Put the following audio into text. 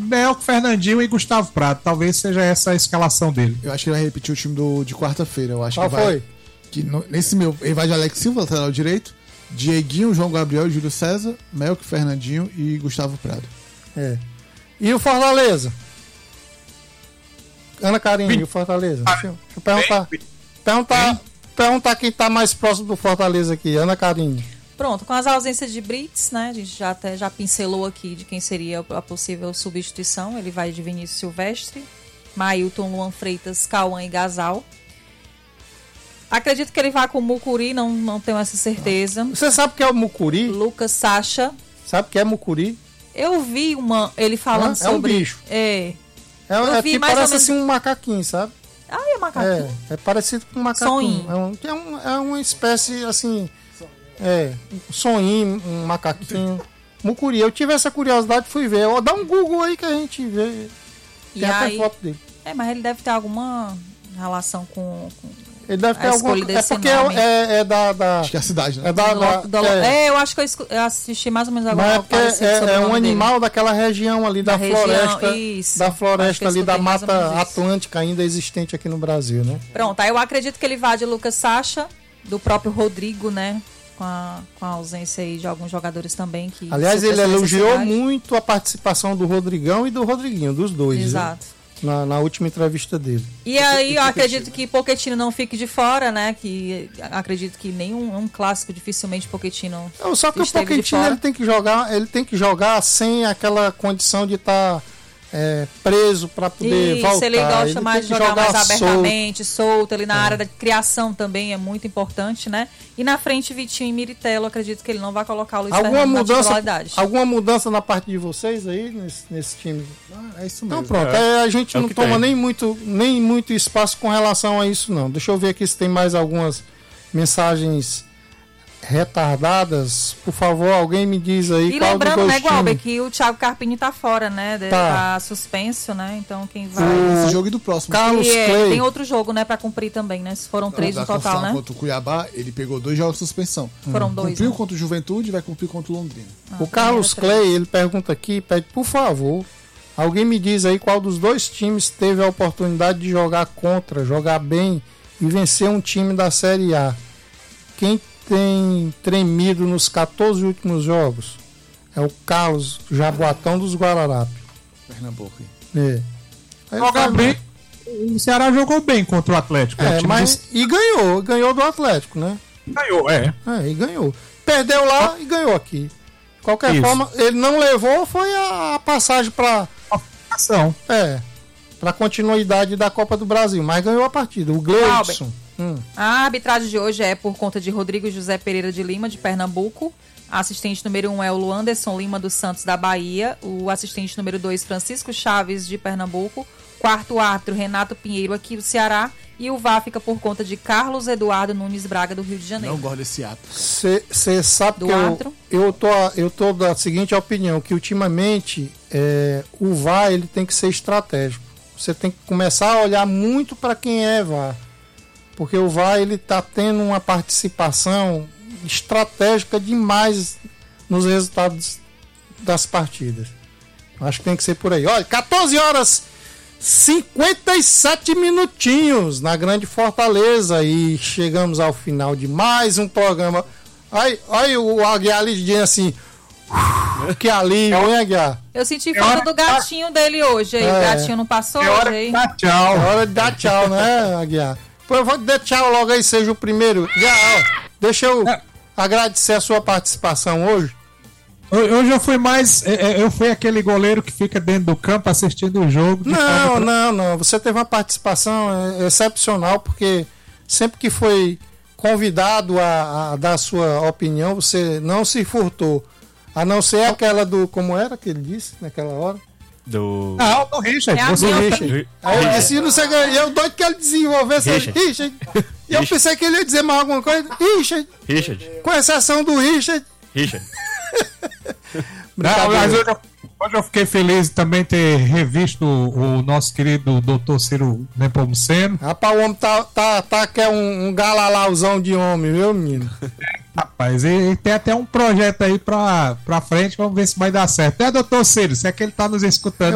Melco, Fernandinho e Gustavo Prado. Talvez seja essa a escalação dele. Eu acho que ele vai repetir o time de quarta-feira. Eu acho Qual que vai. foi? Nesse meu, ele vai de Alex Silva, lateral direito, Dieguinho, João Gabriel, Júlio César, Melco, Fernandinho e Gustavo Prado. E o Fortaleza? Ana Carinho, e o Fortaleza? Deixa eu perguntar quem tá mais próximo do Fortaleza aqui, Ana Carinho. Pronto, com as ausências de Brits, né? A gente já pincelou aqui de quem seria a possível substituição. Ele vai de Vinícius Silvestre, Mailton, Luan Freitas, Cauã e Gasal. Acredito que ele vá com o Mucuri, não tenho essa certeza. Você sabe o que é o Mucuri? Lucas Sacha. Sabe o que é Mucuri? Eu vi ele falando sobre... É um bicho. É que parece assim um macaquinho, sabe? É macaquinho. É parecido com um macaquinho. Soninho. É uma espécie assim... um soninho, um macaquinho. Mucuri. Eu tive essa curiosidade, fui ver. Dá um Google aí que a gente vê. Tem até foto dele. Mas ele deve ter alguma relação com ele deve ter alguma... É porque nome. É da... Acho que é a cidade, né? Eu acho que eu assisti mais ou menos agora. Mas é um animal daquela região ali da floresta. Isso. Da floresta ali da Mata Atlântica ainda existente aqui no Brasil, né? Pronto, aí eu acredito que ele vá de Lucas Sacha, do próprio Rodrigo, né? Com a ausência aí de alguns jogadores também. Aliás, ele elogiou muito a participação do Rodrigão e do Rodriguinho, dos dois. Exato. Viu? Na última entrevista dele. E aí eu acredito que Pochettino não fique de fora, né? Que acredito que nenhum clássico dificilmente Pochettino. Só que o Pochettino ele tem que jogar sem aquela condição de estar preso para poder voltar. Ele gosta mais de jogar mais abertamente, solto, ali na área da criação também é muito importante, né? E na frente Vitinho e Miritello, acredito que ele não vai colocar o Luiz Fernando na titularidade. Alguma mudança na parte de vocês aí nesse time? É isso mesmo. Então pronto, a gente não toma nem muito espaço com relação a isso não. Deixa eu ver aqui se tem mais algumas mensagens retardadas. Por favor, alguém me diz aí. E qual lembrando, né, Gualber, que o Thiago Carpini tá fora, né? Tá suspenso, né? Então quem vai... Esse jogo e do próximo. Carlos Clay. Tem outro jogo, né, pra cumprir também, né? Foram 3 no total, né? Contra o Cuiabá, ele pegou 2 jogos de suspensão. Foram 2. Cumpriu contra o Juventude e vai cumprir contra o Londrina. O Carlos Clay, ele pergunta aqui, pede, por favor, alguém me diz aí qual dos dois times teve a oportunidade de jogar bem e vencer um time da Série A. Quem tem tremido nos 14 últimos jogos é o Carlos Jaboatão dos Guararapes. Pernambuco. Joga bem. O Ceará jogou bem contra o Atlético. E ganhou do Atlético, né? Ganhou, e ganhou. Perdeu lá e ganhou aqui. De qualquer forma, ele não levou, foi a passagem para para continuidade da Copa do Brasil, mas ganhou a partida. O Gleudson. A arbitragem de hoje é por conta de Rodrigo José Pereira de Lima, de Pernambuco. A assistente número 1 é o Luanderson Lima dos Santos, da Bahia. O assistente número 2, Francisco Chaves, de Pernambuco. Quarto árbitro, Renato Pinheiro, aqui do Ceará. E o VAR fica por conta de Carlos Eduardo Nunes Braga, do Rio de Janeiro. Não gosto desse ato. Você sabe que eu tô da seguinte opinião, que ultimamente o VAR ele tem que ser estratégico. Você tem que começar a olhar muito para quem é VAR. Porque o VAR ele tá tendo uma participação estratégica demais nos resultados das partidas. Acho que tem que ser por aí. Olha, 14 horas 57 minutinhos na Grande Fortaleza e chegamos ao final de mais um programa. Aí o Aguiar ali dizendo assim, que alívio, hein, Aguiar? Eu senti falta do gatinho dele hoje. Aí. O gatinho não passou hoje aí. É hora de dar tchau, né, Aguiar? Pô, eu vou dar tchau logo aí, seja o primeiro. Deixa eu agradecer a sua participação hoje. Hoje eu fui eu fui aquele goleiro que fica dentro do campo assistindo o jogo. Não. Você teve uma participação excepcional, porque sempre que foi convidado a dar a sua opinião, você não se furtou. A não ser aquela do... Como era que ele disse naquela hora? Do Richard. Aí eu disse, não sei, eu doido que ele desenvolvesse Richard. E eu pensei que ele ia dizer mais alguma coisa. Richard. Com exceção do Richard. Mas hoje eu fiquei feliz de também ter revisto o nosso querido Dr. Ciro Nepomuceno. Rapaz, o homem tá que é um galalauzão de homem, viu, menino? Rapaz, e tem até um projeto aí pra frente, vamos ver se vai dar certo. Doutor Ciro, se é que ele tá nos escutando